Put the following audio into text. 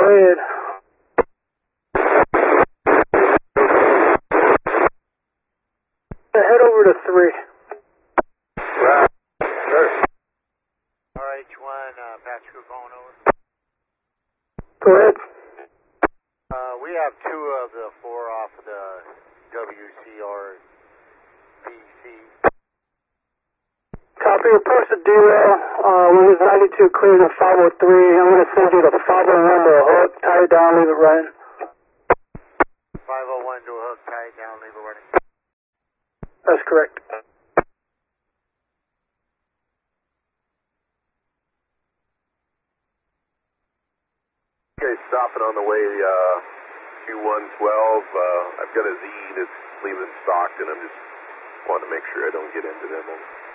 ahead. Head over to 3. Right. Sure. RH1, patch crew going over. Go ahead. We have 2 of the 4 off of the WCRPC. Copy, approach the derail. When it's 92, clear to 503. I'm going to send you to 501 to a hook, tie it down, leave it running. 501 to a hook, tie it down, leave it running. That's correct. Okay, stopping on the way, Q112. I've got a Z that's leaving Stockton. I'm just wanting to make sure I don't get into them.